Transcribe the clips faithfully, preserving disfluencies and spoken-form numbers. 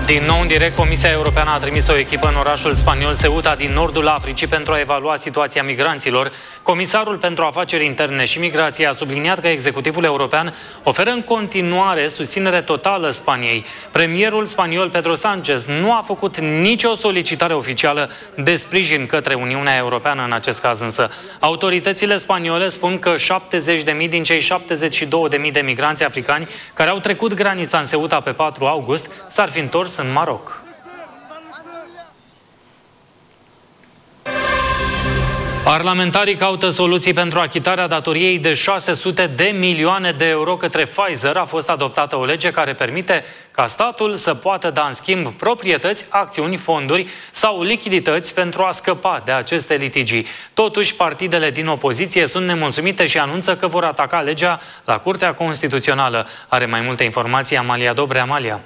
Din nou în direct, Comisia Europeană a trimis o echipă în orașul spaniol Ceuta din nordul Africii pentru a evalua situația migranților. Comisarul pentru Afaceri Interne și Migrație a subliniat că executivul european oferă în continuare susținere totală Spaniei. Premierul spaniol Pedro Sánchez nu a făcut nicio solicitare oficială de sprijin către Uniunea Europeană în acest caz, însă autoritățile spaniole spun că șaptezeci de mii din cei șaptezeci și două de mii de migranți africani care au trecut granița în Ceuta pe patru august s-ar fi întors în Maroc. Parlamentarii caută soluții pentru achitarea datoriei de șase sute de milioane de euro către Pfizer. A fost adoptată o lege care permite ca statul să poată da în schimb proprietăți, acțiuni, fonduri sau lichidități pentru a scăpa de aceste litigii. Totuși, partidele din opoziție sunt nemulțumite și anunță că vor ataca legea la Curtea Constituțională. Are mai multe informații Amalia Dobre. Amalia.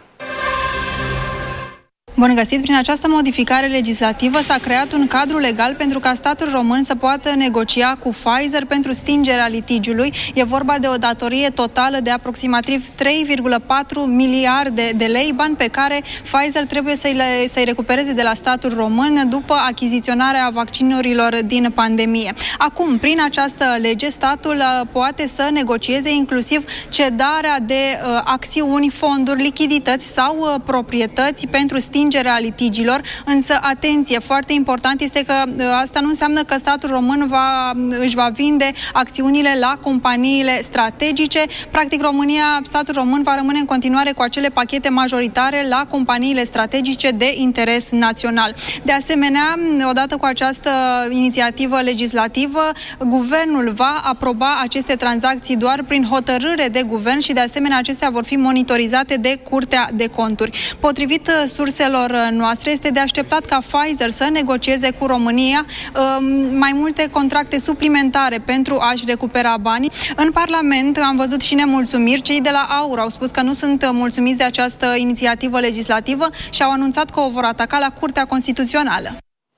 Bun găsit! Prin această modificare legislativă s-a creat un cadru legal pentru ca statul român să poată negocia cu Pfizer pentru stingerea litigiului. E vorba de o datorie totală de aproximativ trei virgulă patru miliarde de lei, bani pe care Pfizer trebuie să-i, le, să-i recupereze de la statul român după achiziționarea vaccinurilor din pandemie. Acum, prin această lege, statul poate să negocieze inclusiv cedarea de uh, acțiuni, fonduri, lichidități sau uh, proprietăți pentru stingerea litigilor, însă, atenție, foarte important este că asta nu înseamnă că statul român va, își va vinde acțiunile la companiile strategice. Practic, România, statul român va rămâne în continuare cu acele pachete majoritare la companiile strategice de interes național. De asemenea, odată cu această inițiativă legislativă, guvernul va aproba aceste tranzacții doar prin hotărâre de guvern și, de asemenea, acestea vor fi monitorizate de Curtea de Conturi. Potrivit surselor noastre, este de așteptat ca Pfizer să negocieze cu România um, mai multe contracte suplimentare pentru a-și recupera banii. În Parlament am văzut și nemulțumiri. Cei de la AUR au spus că nu sunt mulțumiți de această inițiativă legislativă și au anunțat că o vor ataca la Curtea Constituțională.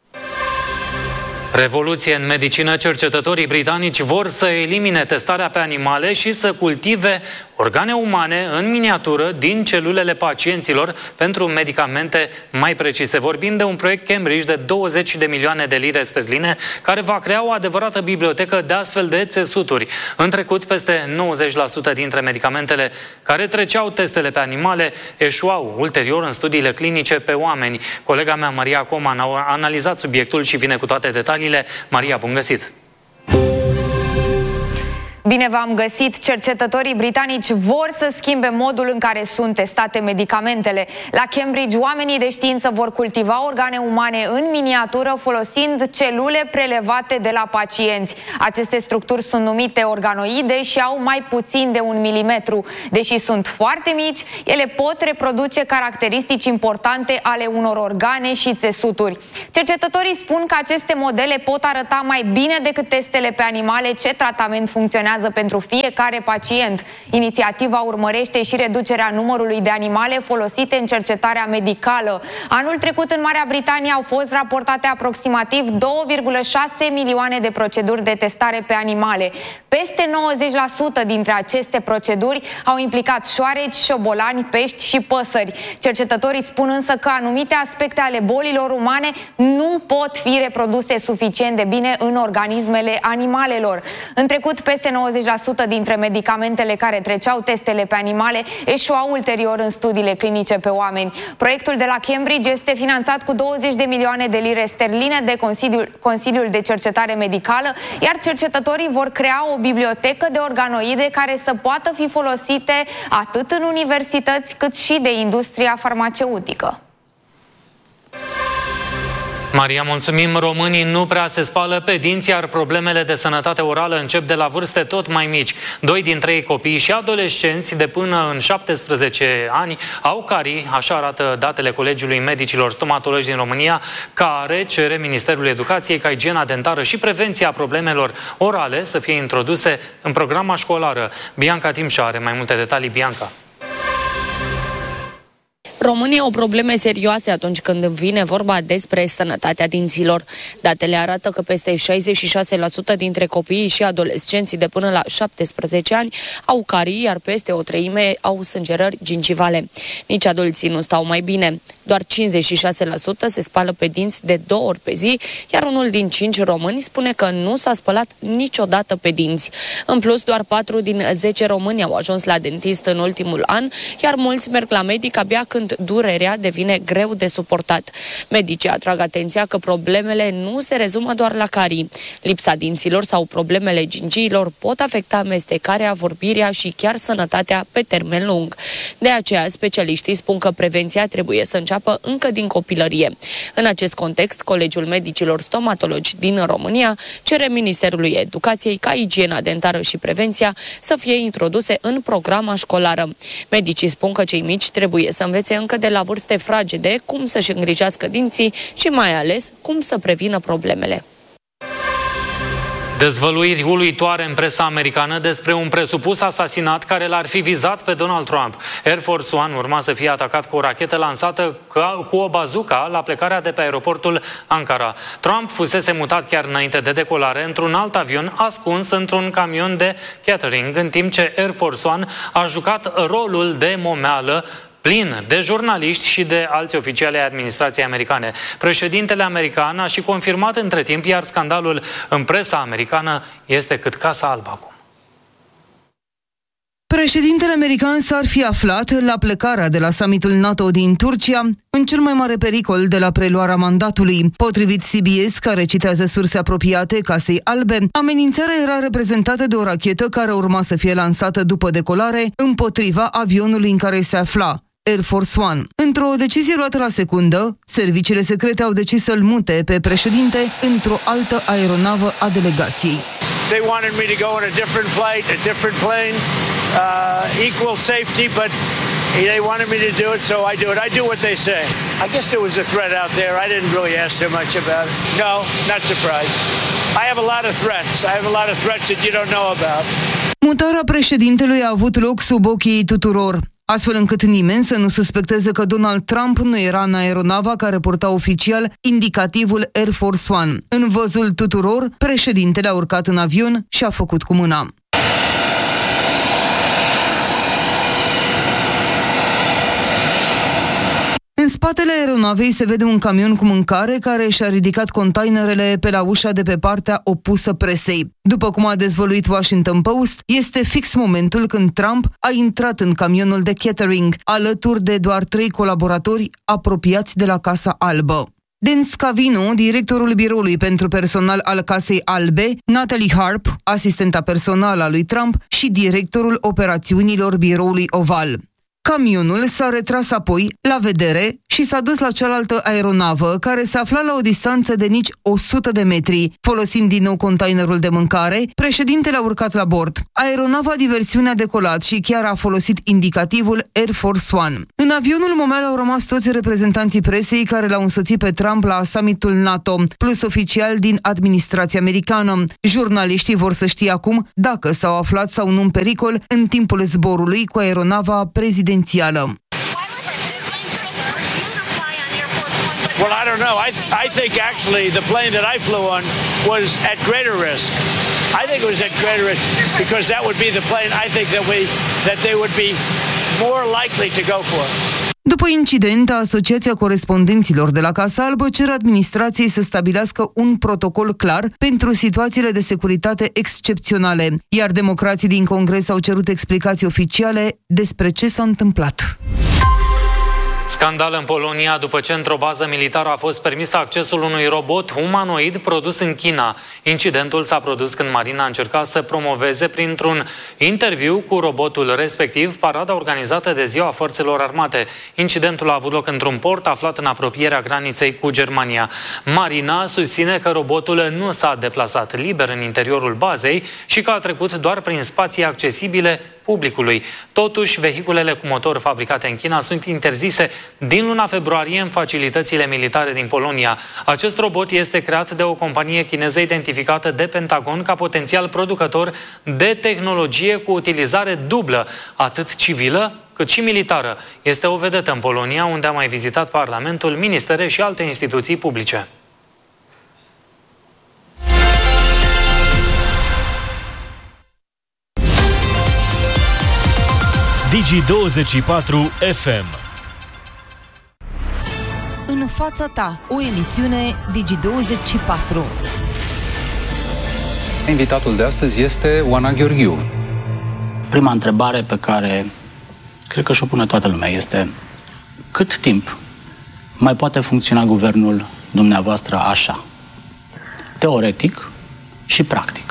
Revoluție în medicină. Cercetătorii britanici vor să elimine testarea pe animale și să cultive organe umane în miniatură din celulele pacienților pentru medicamente mai precise. Vorbim de un proiect Cambridge de douăzeci de milioane de lire sterline care va crea o adevărată bibliotecă de astfel de țesuturi. În trecut, peste nouăzeci la sută dintre medicamentele care treceau testele pe animale eșuau ulterior în studiile clinice pe oameni. Colega mea, Maria Coman, a analizat subiectul și vine cu toate detaliile. Maria, bun găsit! Bine v-am găsit! Cercetătorii britanici vor să schimbe modul în care sunt testate medicamentele. La Cambridge, oamenii de știință vor cultiva organe umane în miniatură folosind celule prelevate de la pacienți. Aceste structuri sunt numite organoide și au mai puțin de un milimetru. Deși sunt foarte mici, ele pot reproduce caracteristici importante ale unor organe și țesuturi. Cercetătorii spun că aceste modele pot arăta mai bine decât testele pe animale ce tratament funcționează pentru fiecare pacient. Inițiativa urmărește și reducerea numărului de animale folosite în cercetarea medicală. Anul trecut în Marea Britanie au fost raportate aproximativ două virgulă șase milioane de proceduri de testare pe animale. Peste nouăzeci la sută dintre aceste proceduri au implicat șoareci, șobolani, pești și păsări. Cercetătorii spun însă că anumite aspecte ale bolilor umane nu pot fi reproduse suficient de bine în organismele animalelor. În trecut, peste nouăzeci la sută dintre medicamentele care treceau testele pe animale eșuau ulterior în studiile clinice pe oameni. Proiectul de la Cambridge este finanțat cu douăzeci de milioane de lire sterline de Consiliul, Consiliul de Cercetare Medicală, iar cercetătorii vor crea o bibliotecă de organoide care să poată fi folosite atât în universități cât și de industria farmaceutică. Maria, mulțumim. Românii nu prea se spală pe dinți, iar problemele de sănătate orală încep de la vârste tot mai mici. Doi din trei copii și adolescenți de până în șaptesprezece ani au carii, așa arată datele Colegiului Medicilor Stomatologi din România, care cere Ministerul Educației ca igiena dentară și prevenția problemelor orale să fie introduse în programa școlară. Bianca Timșa are mai multe detalii. Bianca. Românii au probleme serioase atunci când vine vorba despre sănătatea dinților. Datele arată că peste șaizeci și șase la sută dintre copiii și adolescenții de până la șaptesprezece ani au carii, iar peste o treime au sângerări gingivale. Nici adulții nu stau mai bine. Doar cincizeci și șase la sută se spală pe dinți de două ori pe zi, iar unul din cinci români spune că nu s-a spălat niciodată pe dinți. În plus, doar patru din zece români au ajuns la dentist în ultimul an, iar mulți merg la medic abia când durerea devine greu de suportat. Medicii atrag atenția că problemele nu se rezumă doar la carii. Lipsa dinților sau problemele gingiilor pot afecta amestecarea, vorbirea și chiar sănătatea pe termen lung. De aceea, specialiștii spun că prevenția trebuie să înceapă încă din copilărie. În acest context, Colegiul Medicilor Stomatologi din România cere Ministerului Educației ca igiena dentară și prevenția să fie introduse în programa școlară. Medicii spun că cei mici trebuie să învețe încă de la vârste fragede cum să-și îngrijească dinții și mai ales cum să prevină problemele. Dezvăluiri uluitoare în presa americană despre un presupus asasinat care l-ar fi vizat pe Donald Trump. Air Force One urma să fie atacat cu o rachetă lansată cu o bazuca la plecarea de pe aeroportul Ankara. Trump fusese mutat chiar înainte de decolare într-un alt avion ascuns într-un camion de catering, în timp ce Air Force One a jucat rolul de momeală plin de jurnaliști și de alți oficiali ai administrației americane. Președintele american a și confirmat între timp, iar scandalul în presa americană este cât Casa Albă acum. Președintele american s-ar fi aflat la plecarea de la summitul NATO din Turcia în cel mai mare pericol de la preluarea mandatului. Potrivit C B S, care citează surse apropiate Casei Albe, amenințarea era reprezentată de o rachetă care urma să fie lansată după decolare împotriva avionului în care se afla, Air Force One. Într-o decizie luată la secundă, serviciile secrete au decis să-l mute pe președinte într-o altă aeronavă a delegației. They wanted me to go on a different flight, a different plane, uh, equal safety, but they wanted me to do it, so I do it. I do what they say. I guess there was a threat out there. I didn't really ask too much about it. No, not surprised. I have a lot of threats. I have a lot of threats that you don't know about. Mutarea președintelui a avut loc sub ochii tuturor, astfel încât nimeni să nu suspecteze că Donald Trump nu era în aeronava care purta oficial indicativul Air Force One. În văzul tuturor, președintele a urcat în avion și a făcut cu mâna. În spatele aeronavei se vede un camion cu mâncare care și-a ridicat containerele pe la ușa de pe partea opusă presei. După cum a dezvăluit Washington Post, este fix momentul când Trump a intrat în camionul de catering, alături de doar trei colaboratori apropiați de la Casa Albă. Dan Scavino, directorul biroului pentru personal al Casei Albe, Natalie Harp, asistenta personală a lui Trump și directorul operațiunilor biroului Oval. Camionul s-a retras apoi la vedere și s-a dus la cealaltă aeronavă, care se afla la o distanță de nici o sută de metri. Folosind din nou containerul de mâncare, președintele a urcat la bord. Aeronava diversiune a decolat și chiar a folosit indicativul Air Force One. În avionul momeal au rămas toți reprezentanții presei care l-au însoțit pe Trump la summitul NATO, plus oficiali din administrația americană. Jurnaliștii vor să știe acum dacă s-au aflat sau nu în pericol în timpul zborului cu aeronava prezidențială. Well, I don't know. I I think actually the plane that I flew on was at greater risk. I think it was at greater risk because that would be the plane I think that we that they would be more likely to go for. După incident, Asociația Corespondenților de la Casa Albă cere administrației să stabilească un protocol clar pentru situațiile de securitate excepționale, iar democrații din Congres au cerut explicații oficiale despre ce s-a întâmplat. Scandal în Polonia după ce într-o bază militară a fost permis accesul unui robot umanoid produs în China. Incidentul s-a produs când Marina a încercat să promoveze printr-un interviu cu robotul respectiv parada organizată de Ziua Forțelor Armate. Incidentul a avut loc într-un port aflat în apropierea graniței cu Germania. Marina susține că robotul nu s-a deplasat liber în interiorul bazei și că a trecut doar prin spații accesibile publicului. Totuși, vehiculele cu motor fabricate în China sunt interzise din luna februarie în facilitățile militare din Polonia. Acest robot este creat de o companie chineză identificată de Pentagon ca potențial producător de tehnologie cu utilizare dublă, atât civilă cât cât și militară. Este o vedetă în Polonia, unde a mai vizitat Parlamentul, ministere și alte instituții publice. Digi douăzeci și patru F M. În fața ta, o emisiune Digi douăzeci și patru. Invitatul de astăzi este Oana Gheorghiu. Prima întrebare pe care cred că și-o pune toată lumea este: cât timp mai poate funcționa guvernul dumneavoastră așa? Teoretic și practic.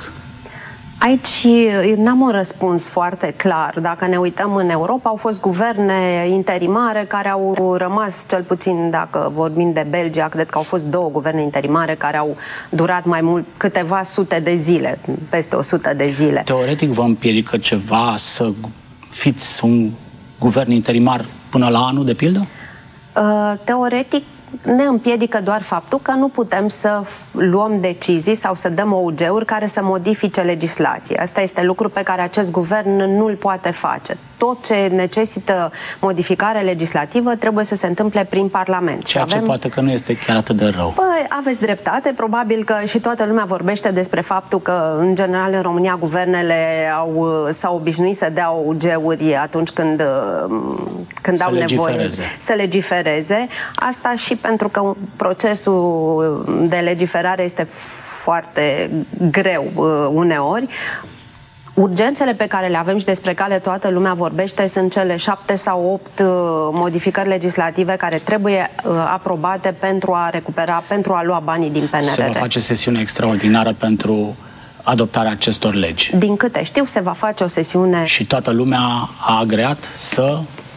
Aici n-am un răspuns foarte clar. Dacă ne uităm în Europa, au fost guverne interimare care au rămas, cel puțin dacă vorbim de Belgia, cred că au fost două guverne interimare care au durat mai mult, câteva sute de zile, peste o sută de zile. Teoretic vă împiedică ceva să fiți un guvern interimar până la anul, de pildă? Uh, teoretic ne împiedică doar faptul că nu putem să luăm decizii sau să dăm O U G-uri care să modifice legislația. Asta este lucru pe care acest guvern nu îl poate face. Tot ce necesită modificare legislativă trebuie să se întâmple prin Parlament. Ceea avem... ce poate că nu este chiar atât de rău. Păi, aveți dreptate. Probabil că și toată lumea vorbește despre faptul că, în general, în România, guvernele au, s-au obișnuit să dea O U G-uri atunci când, când să au nevoie legifereze. să legifereze. Asta și pentru că procesul de legiferare este foarte greu uneori. Urgențele pe care le avem și despre care toată lumea vorbește sunt cele șapte sau opt modificări legislative care trebuie aprobate pentru a recupera, pentru a lua banii din P N R R. Se va face sesiune extraordinară pentru adoptarea acestor legi. Din câte știu, se va face o sesiune... Și toată lumea a agreat să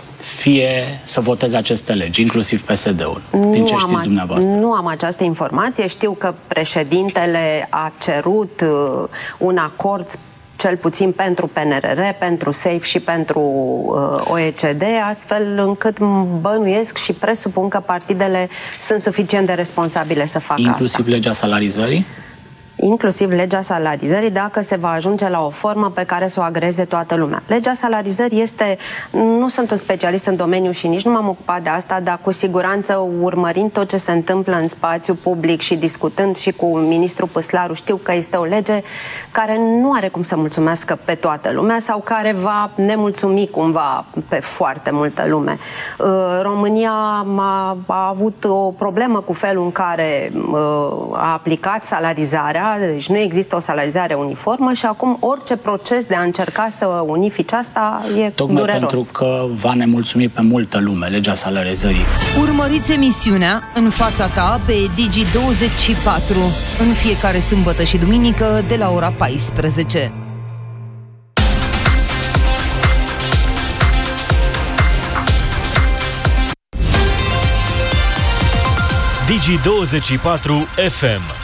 fie să voteze aceste legi, inclusiv P S D-ul, din ce știți dumneavoastră. Nu am această informație. Știu că președintele a cerut uh, un acord cel puțin pentru P N R R, pentru SAFE și pentru uh, O E C D, astfel încât bănuiesc și presupun că partidele sunt suficient de responsabile să facă inclusiv asta. Inclusiv legea salarizării? Inclusiv legea salarizării, dacă se va ajunge la o formă pe care să o agreze toată lumea. Legea salarizării este... Nu sunt un specialist în domeniu și nici nu m-am ocupat de asta, dar cu siguranță, urmărind tot ce se întâmplă în spațiu public și discutând și cu ministrul Păslaru, știu că este o lege care nu are cum să mulțumească pe toată lumea sau care va nemulțumi cumva pe foarte multă lume. România a, a avut o problemă cu felul în care a aplicat salarizarea. Deci nu există o salarizare uniformă și acum orice proces de a încerca să unifici asta e Tocmai dureros. pentru că va nemulțumi pe multă lume legea salarizării. Urmăriți emisiunea În fața ta pe Digi douăzeci și patru în fiecare sâmbătă și duminică de la ora paisprezece. Digi douăzeci și patru F M.